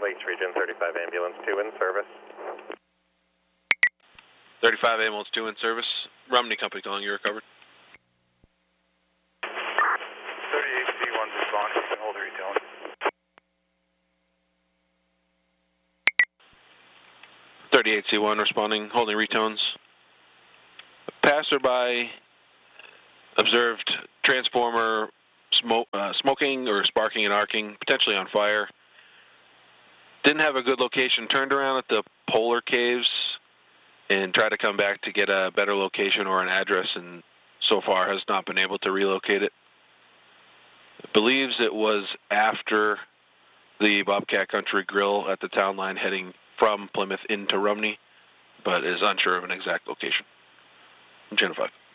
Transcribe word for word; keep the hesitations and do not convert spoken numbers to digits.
Lakes Region thirty-five Ambulance two in service. thirty-five Ambulance two in service. Romney Company calling, you recovered. thirty-eight C one respond, you can hold the retailing. thirty-eight C one responding, holding retones. A passerby observed transformer smoke, uh, smoking or sparking and arcing, potentially on fire. Didn't have a good location, turned around at the Polar Caves and tried to come back to get a better location or an address, and so far has not been able to relocate it. Believes it was after the Bobcat Country Grill at the town line heading from Plymouth into Rumney, but is unsure of an exact location. Channel five.